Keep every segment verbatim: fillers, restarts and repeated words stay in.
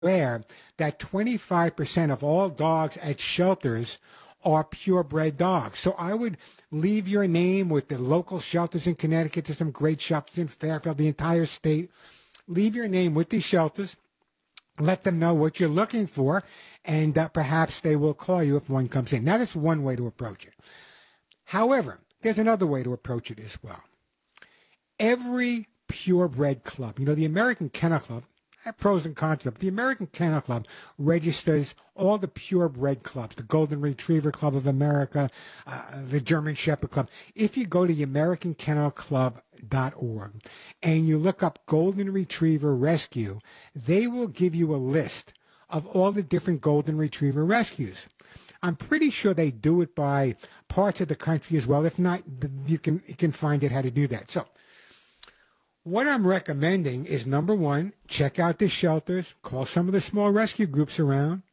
aware that twenty-five percent of all dogs at shelters are purebred dogs. So I would leave your name with the local shelters in Connecticut. There's some great shelters in Fairfield, the entire state. Leave your name with these shelters. Let them know what you're looking for, and uh, perhaps they will call you if one comes in. Now, that's one way to approach it. However, there's another way to approach it as well. Every purebred club, you know, the American Kennel Club, have pros and cons, but the American Kennel Club registers all the purebred clubs, the Golden Retriever Club of America, uh, the German Shepherd Club. If you go to the American Kennel Club dot org and you look up Golden Retriever Rescue, they will give you a list of all the different Golden Retriever rescues. I'm pretty sure they do it by parts of the country as well. If not, you can you can find out how to do that. So what I'm recommending is, number one, check out the shelters, call some of the small rescue groups around,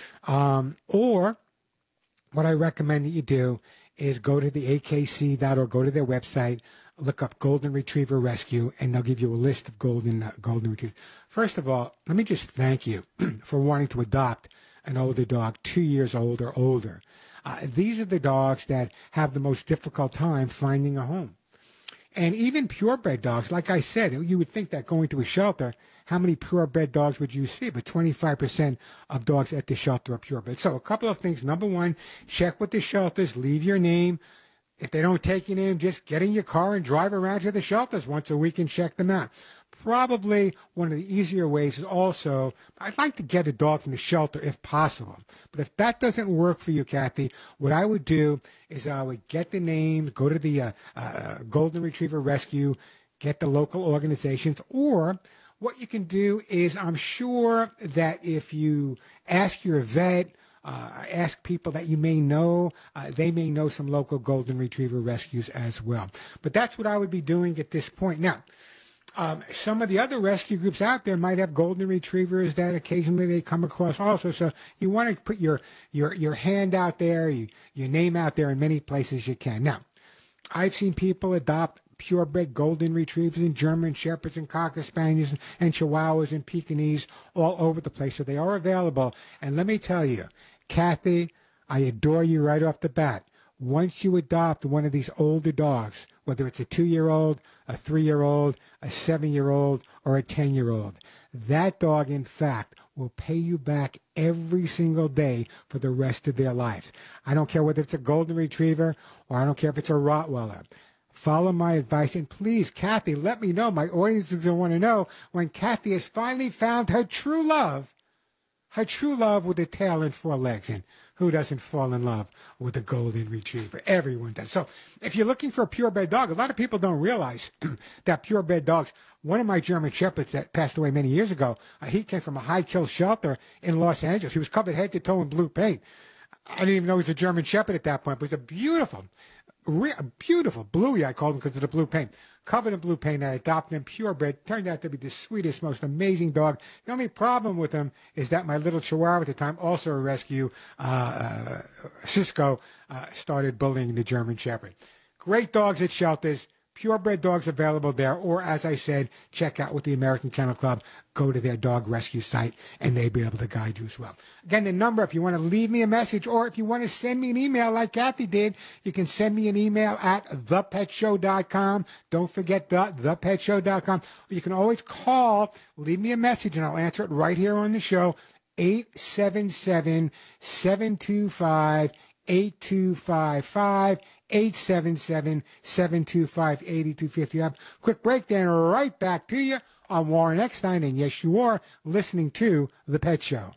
um, or what I recommend that you do is go to the A K C dot org, go to their website, look up Golden Retriever Rescue, and they'll give you a list of golden uh, golden retrievers. First of all, let me just thank you for wanting to adopt an older dog, two years old or older. Uh, these are the dogs that have the most difficult time finding a home. And even purebred dogs, like I said, you would think that going to a shelter, how many purebred dogs would you see? But twenty-five percent of dogs at the shelter are purebred. So a couple of things. Number one, check with the shelters, leave your name. If they don't take your name, just get in your car and drive around to the shelters once a week and check them out. Probably one of the easier ways is also, I'd like to get a dog from the shelter if possible. But if that doesn't work for you, Kathy, what I would do is I would get the names, go to the uh, uh, Golden Retriever Rescue, get the local organizations, or what you can do is, I'm sure that if you ask your vet, uh, ask people that you may know, uh, they may know some local Golden Retriever rescues as well. But that's what I would be doing at this point. Now, Um, some of the other rescue groups out there might have golden retrievers that occasionally they come across also. So you want to put your, your, your hand out there, you, your name out there in many places you can. Now, I've seen people adopt purebred golden retrievers and German shepherds and cocker spaniels and chihuahuas and Pekingese all over the place. So they are available. And let me tell you, Kathy, I adore you right off the bat. Once you adopt one of these older dogs, whether it's a two-year-old, a three-year-old, a seven-year-old, or a ten-year-old, that dog, in fact, will pay you back every single day for the rest of their lives. I don't care whether it's a golden retriever or I don't care if it's a Rottweiler. Follow my advice, and please, Kathy, let me know. My audience is going to want to know when Kathy has finally found her true love, her true love with a tail and four legs. And who doesn't fall in love with a golden retriever? Everyone does. So if you're looking for a purebred dog, a lot of people don't realize that purebred dogs, one of my German shepherds that passed away many years ago, uh, he came from a high-kill shelter in Los Angeles. He was covered head to toe in blue paint. I didn't even know he was a German shepherd at that point, but he was a beautiful, re- beautiful Bluey, I called him because of the blue paint. Covered in blue paint, I adopted him, purebred. Turned out to be the sweetest, most amazing dog. The only problem with him is that my little Chihuahua at the time, also a rescue, uh, uh, Cisco, uh, started bullying the German Shepherd. Great dogs at shelters. Purebred dogs available there, or as I said, check out with the American Kennel Club. Go to their dog rescue site, and they'll be able to guide you as well. Again, the number, if you want to leave me a message, or if you want to send me an email like Kathy did, you can send me an email at the pet show dot com. Don't forget the the pet show dot com. Or you can always call, leave me a message, and I'll answer it right here on the show, eight seven seven, seven two five, eight two five five. eight seven seven, seven two five, eight two five zero. Quick break, then right back to you on Warren Eckstein, and yes, you are listening to The Pet Show.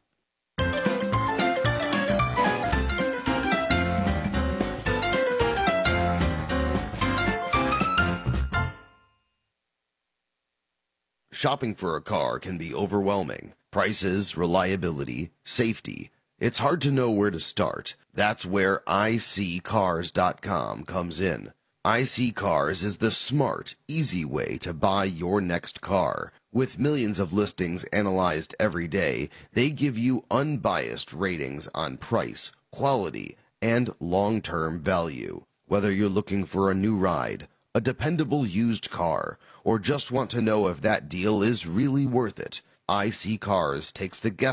Shopping for a car can be overwhelming. Prices, reliability, safety. It's hard to know where to start. That's where i c cars dot com comes in. iSeeCars is the smart, easy way to buy your next car. With millions of listings analyzed every day, they give you unbiased ratings on price, quality, and long-term value. Whether you're looking for a new ride, a dependable used car, or just want to know if that deal is really worth it, I C Cars takes the